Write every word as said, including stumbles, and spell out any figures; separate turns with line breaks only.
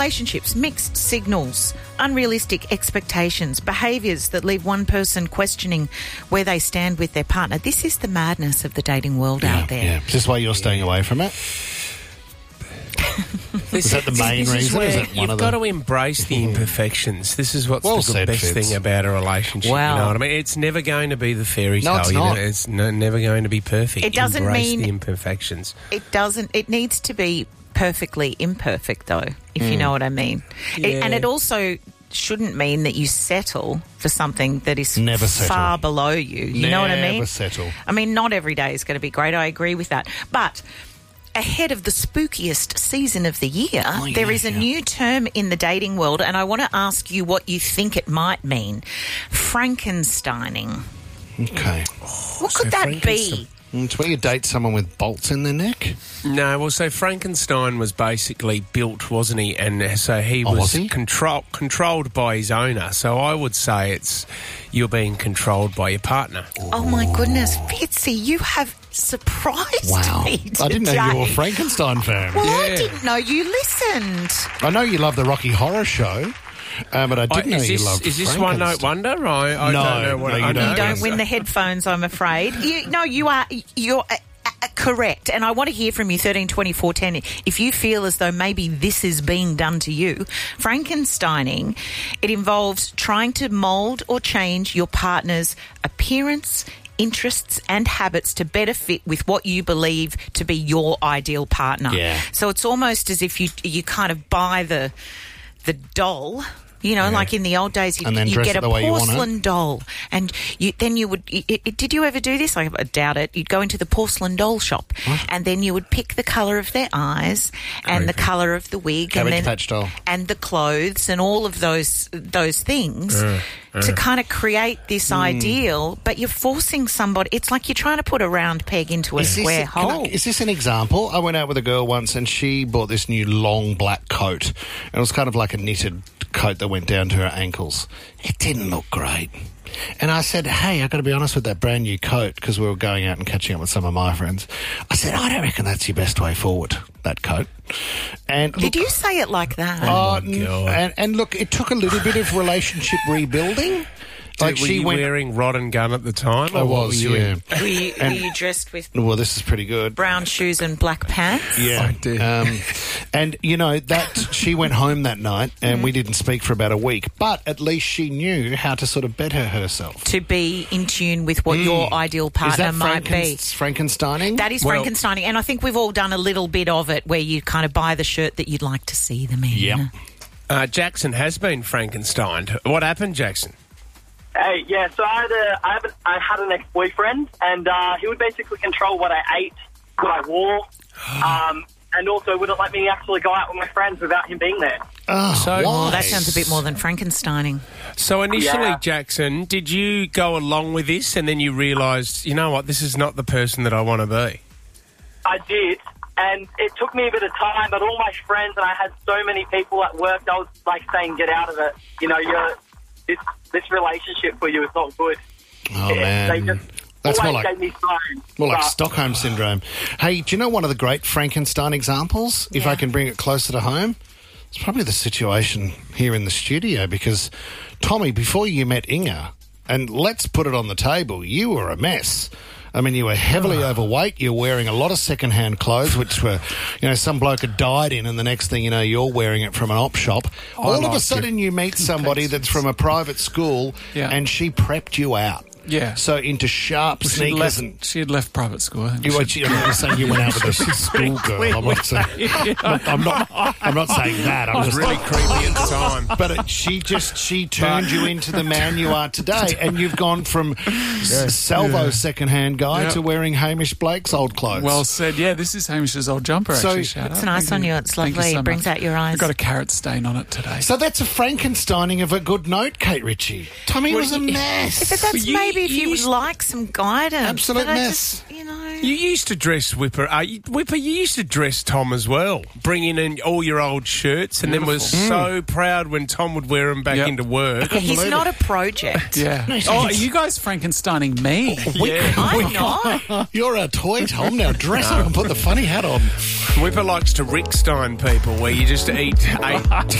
Relationships, mixed signals, unrealistic expectations, behaviours that leave one person questioning where they stand with their partner. This is the madness of the dating world
yeah,
out there.
Yeah. Is this why you're staying away from it?
This,
is that the main
this
reason?
Is
Is it one
you've
of
got
the...
to embrace the imperfections. This is what's
well
the
said,
best
Fitz.
thing about a relationship.
Wow.
You know what I mean? It's never going to be the fairy tale.
No, it's
you
not.
know? It's no, never going to be perfect.
It doesn't
embrace
mean-
the imperfections.
It doesn't. It needs to be perfectly imperfect, though, if you know what I mean. It,
Yeah.
and it also shouldn't mean that you settle for something that is
Never settle.
far below you. You know what I mean?
Never settle.
I mean, not every day is going to be great. I agree with that. But ahead of the spookiest season of the year,
Oh, yeah,
there is a
yeah.
new term in the dating world, and I want to ask you what you think it might mean. Frankensteining.
Okay.
What
so
could that
Frankenstein-
be?
It's where you date someone with bolts in their neck?
No, well, so Frankenstein was basically built, wasn't he? And so he
Oh,
was,
was he?
Control, controlled by his owner. So I would say it's you're being controlled by your partner.
Oh, my goodness. Fitzy, you have surprised
Wow.
me today.
I didn't know you were a Frankenstein fan.
Well, I
Yeah.
didn't know you listened.
I know you love the Rocky Horror Show, uh, but I didn't
I-
know
is
you
this,
loved
is this One Note
Frankenstein.
Wonder? I, I
No,
don't know what
no, you
I
don't.
You
know.
don't win the headphones, I'm afraid. You, no, you are. You're uh, uh, correct, and I want to hear from you. Thirteen twenty four ten. If you feel as though maybe this is being done to you, Frankensteining, it involves trying to mould or change your partner's appearance, interests and habits to better fit with what you believe to be your ideal partner.
Yeah.
So it's almost as if you you kind of buy the the doll. You know, like in the old days, you
And then
you
dress
get
it
a
the way you want it.
porcelain doll, and you, then you would. It, it, did you ever do this? I doubt it. You'd go into the porcelain doll shop, and then you would pick the colour of their eyes and the colour of the wig,
Cabbage
and then
Patch doll.
and the clothes and all of those those things
Uh,
to kind of create this
Hmm.
ideal. But you're forcing somebody. It's like you're trying to put a round peg into a
Is this,
square
can I-
hole.
is this an example? I went out with a girl once and she bought this new long black coat. And it was kind of like a knitted coat that went down to her ankles. It didn't look great. And I said, hey, I've got to be honest with that brand new coat, because we were going out and catching up with some of my friends. I said, I don't reckon that's your best way forward, that coat. And look,
Did you say it like that?
Oh,
my God.
and, and look, it took a little bit of relationship rebuilding. Like
were
she
you
went.
wearing rod and gun at the time?
I
or what
was,
were you
yeah.
in?
were, you, were
and-
you dressed with
Well, this is pretty good.
brown shoes and black pants?
Yeah,
I did.
Um, and you know that she went home that night, and we didn't speak for about a week. But at least she knew how to sort of better herself.
To be in tune with what your ideal
Is
partner
that
might be.
Franken- Frankensteining?
That is
Well-
Frankensteining, and I think we've all done a little bit of it where you kind of buy the shirt that you'd like to see them in.
Yep.
Uh, Jackson has been Frankensteined. What happened, Jackson?
Hey, yeah, so I had, a, I, have a, I had an ex-boyfriend, and uh, he would basically control what I ate, what I wore, um, and also wouldn't let me actually go out with my friends without him being there.
Oh,
So-
why?
Oh, that sounds a bit more than Frankensteining.
So initially,
Yeah.
Jackson, did you go along with this and then you realised, you know what, this is not the person that I want to be?
I did, and it took me a bit of time, but all my friends, and I had so many people at work, I was like saying, get out of it. You know, you're, this, this relationship for you is not good.
Oh,
They
man.
just
That's more
always
like,
gave me signs.
more like
but-
Stockholm Syndrome. Hey, do you know one of the great Frankenstein examples, if
Yeah.
I can bring it closer to home? It's probably the situation here in the studio, because, Tommy, before you met Inga, and let's put it on the table, you were a mess. I mean, you were heavily overweight. You were wearing a lot of second-hand clothes, which were, you know, some bloke had died in, and the next thing you know, you're wearing it from an op shop. All of a
like
sudden, you meet somebody that's from a private school,
Yeah.
and she prepped you out.
Yeah.
So into sharp
She had,
sneakers
left,
and...
she had left private school. I think.
You, you, I'm not saying you went out with a schoolgirl. I'm not saying. I'm not. I'm not saying that. I'm just
Really creepy at the time.
But it, she just she turned you into the man you are today, and you've gone from s Salvo
Yeah.
second-hand guy
Yeah.
to wearing Hamish Blake's old clothes.
Well said. Yeah, this is Hamish's old jumper,
So-
actually. Shout
It's
out.
nice
Thank
on
you.
you. It's
Thank
lovely.
so
It brings
much.
out your eyes.
I've got a carrot stain on it today.
so that's a Frankensteining of a good note, Kate Ritchie. Tommy was a mess.
But that's
You-
maybe if you
you
would
s-
like some guidance.
Absolute
but I
mess.
just, you know.
You used to dress Whipper. Uh, you, Whipper, you used to dress Tom as well, bringing in all your old shirts, and then was so proud when Tom would wear them back
Yep.
into work.
He's not a project.
Yeah. Oh, are you guys Frankensteining me?
Yeah.
I'm not.
You're a toy, Tom. Now dress up and put the funny hat on.
Whipper likes to Rick Stein people, where you just eat eight